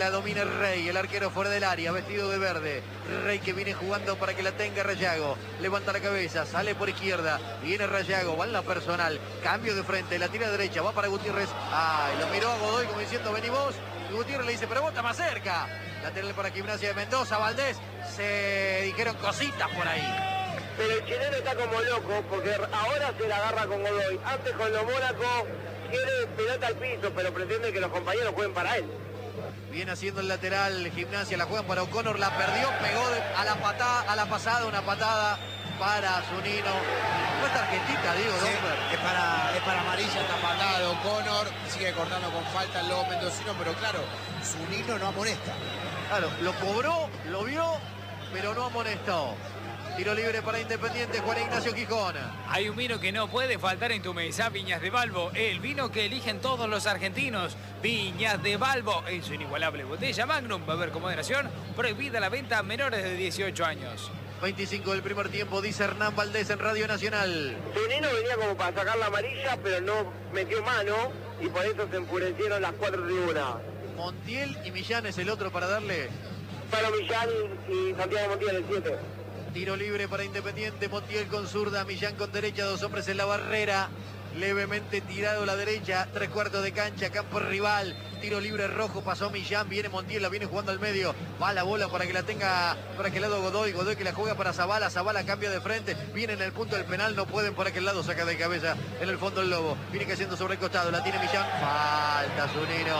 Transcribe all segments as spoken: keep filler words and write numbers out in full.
La domina Rey, el arquero fuera del área, vestido de verde. Rey que viene jugando para que la tenga Rayago. Levanta la cabeza, sale por izquierda. Viene Rayago, va en la personal. Cambio de frente, la tira derecha, va para Gutiérrez. Ay, lo miró a Godoy como diciendo, vení vos. Y Gutiérrez le dice, pero vos estás más cerca. Lateral para Gimnasia de Mendoza, Valdés. Se dijeron cositas por ahí. Pero el chileno está como loco porque ahora se la agarra con Godoy. Antes con lo Mónaco quiere pelota al piso, pero pretende que los compañeros jueguen para él. Viene haciendo el lateral Gimnasia, la juegan para O'Connor, la perdió, pegó de, a, la patada, a la pasada una patada para Zunino. No es tarjetita, digo, sí, Domper. Es para, es para amarilla esta patada de O'Connor, sigue cortando con falta el lobo mendocino, pero claro, Zunino no amonesta. Claro, lo cobró, lo vio, pero no amonestó. Tiro libre para Independiente, Juan Ignacio Gijón. Hay un vino que no puede faltar en tu mesa, Viñas de Balbo. El vino que eligen todos los argentinos. Viñas de Balbo. En su inigualable botella Magnum. Beber con moderación. Prohibida la venta a menores de dieciocho años. veinticinco del primer tiempo, dice Hernán Valdés en Radio Nacional. Zunino venía como para sacar la amarilla, pero no metió mano. Y por eso se enfurecieron las cuatro tribunas. Montiel y Millán es el otro para darle. Palo Millán y, y Santiago Montiel, el siete. Tiro libre para Independiente, Montiel con zurda, Millán con derecha, dos hombres en la barrera. Levemente tirado a la derecha, tres cuartos de cancha, campo rival. Tiro libre rojo, pasó Millán, viene Montiel, la viene jugando al medio. Va la bola para que la tenga por aquel lado Godoy. Godoy que la juega para Zavala, Zavala cambia de frente. Viene en el punto del penal, no pueden por aquel lado, saca de cabeza en el fondo el Lobo. Viene cayendo sobre el costado, la tiene Millán. Falta Zunino,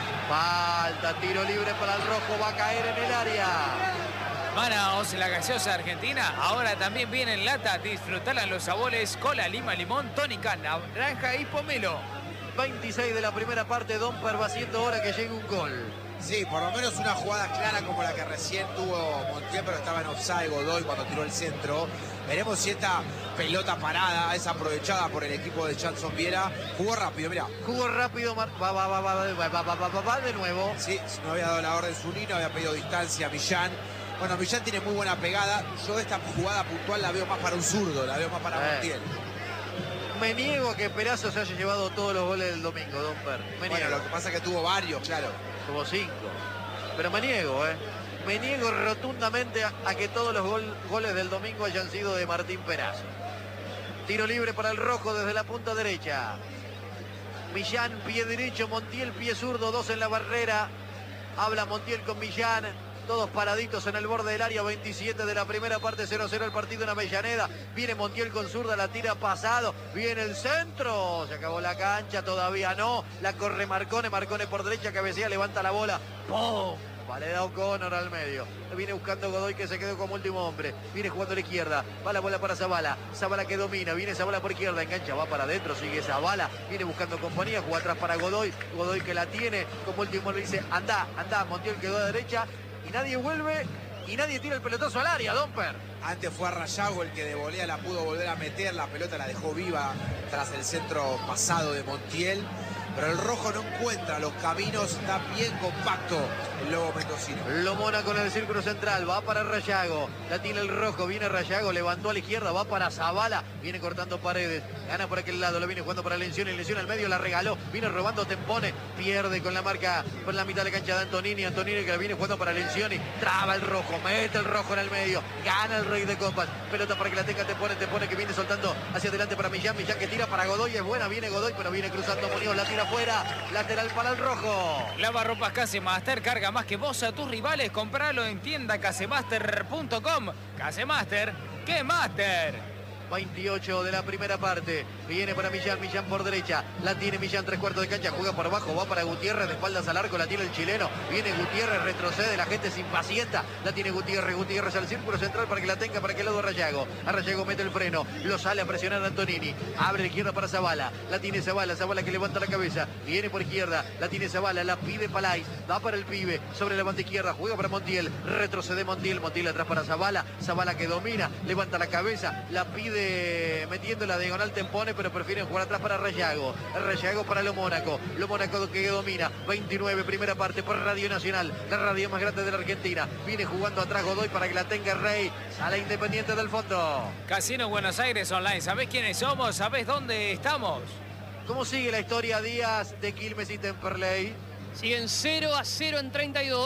falta, tiro libre para el rojo, va a caer en el área. Manaos, la gaseosa argentina, ahora también viene en lata. Disfrutarla los sabores cola, lima, limón, tónica, naranja y pomelo. veintiséis de la primera parte, Domper va siendo hora que llegue un gol. Sí, por lo menos una jugada clara como la que recién tuvo Montiel, pero estaba en offside Godoy cuando tiró el centro. Veremos si esta pelota parada es aprovechada por el equipo de Chanson Viera. Jugó rápido, mira. Jugó rápido, va, va, va, va, va, va, va, va, va, va de nuevo. Sí, no había dado la orden Zunino, había pedido distancia a Millán. Bueno, Millán tiene muy buena pegada. Yo esta jugada puntual la veo más para un zurdo, la veo más para eh. Montiel. Me niego a que Perazo se haya llevado todos los goles del domingo, Domper. Me bueno, niego. Lo que pasa es que tuvo varios, claro. Tuvo cinco. Pero me niego, ¿eh? Me niego rotundamente a, a que todos los gol, goles del domingo hayan sido de Martín Perazo. Tiro libre para el rojo desde la punta derecha. Millán, pie derecho, Montiel, pie zurdo, dos en la barrera. Habla Montiel con Millán. Todos paraditos en el borde del área, veintisiete de la primera parte, cero cero el partido en Avellaneda. Viene Montiel con zurda, la tira pasado. Viene el centro, se acabó la cancha, todavía no. La corre Marcone, Marcone por derecha, cabecea, levanta la bola. ¡Pum! Vale, da O'Connor al medio. Viene buscando Godoy que se quedó como último hombre. Viene jugando a la izquierda. Va la bola para Zavala. Zavala que domina. Viene Zavala por izquierda. Engancha, va para adentro. Sigue Zavala. Viene buscando compañía. Juega atrás para Godoy. Godoy que la tiene. Como último le dice, anda, anda. Montiel quedó a derecha. Y nadie vuelve. Y nadie tira el pelotazo al área, Domper. Antes fue a Rayago el que de volea la pudo volver a meter. La pelota la dejó viva tras el centro pasado de Montiel. Pero el rojo no encuentra los caminos, está bien compacto el lobo mendocino. Lo Mónaco en el círculo central, va para Rayago, la tiene el rojo, viene Rayago, levantó a la izquierda, va para Zavala, viene cortando paredes, gana por aquel lado, lo viene jugando para Lencioni, Lencioni al medio, la regaló, viene robando Tempone, pierde con la marca por la mitad de la cancha de Antonini, Antonini que la viene jugando para Lencioni, traba el rojo, mete el rojo en el medio, gana el Rey de Copas, pelota para que la tenga Tempone, Tempone que viene soltando hacia adelante para Millán, Millán que tira para Godoy, es buena, viene Godoy, pero viene cruzando Muñoz, la tira afuera, lateral para el rojo. Lavarropas Casemaster, carga más que vos a tus rivales, compralo en tienda casemaster punto com. Casemaster, ¡qué master! veintiocho de la primera parte, viene para Millán, Millán por derecha, la tiene Millán, tres cuartos de cancha, juega por abajo, va para Gutiérrez, de espaldas al arco, la tiene el chileno, viene Gutiérrez, retrocede, la gente se impacienta, la tiene Gutiérrez, Gutiérrez al círculo central para que la tenga para aquel lado a Rayago, a Rayago mete el freno, lo sale a presionar a Antonini, abre la izquierda para Zavala, la tiene Zavala, Zavala que levanta la cabeza, viene por izquierda, la tiene Zavala, la pide Palais, va para el pibe, sobre la banda izquierda, juega para Montiel, retrocede Montiel, Montiel atrás para Zavala, Zavala que domina, levanta la cabeza, la pide metiendo la diagonal Tempone, pero prefieren jugar atrás para Rayago. Rayago para Lo Mónaco. Lo Mónaco que domina. veintinueve, primera parte por Radio Nacional, la radio más grande de la Argentina. Viene jugando atrás Godoy para que la tenga Rey. Sale Independiente del fondo. Casino Buenos Aires Online. ¿Sabés quiénes somos? ¿Sabés dónde estamos? ¿Cómo sigue la historia Díaz de Quilmes y Temperley? Siguen cero a cero en treinta y dos.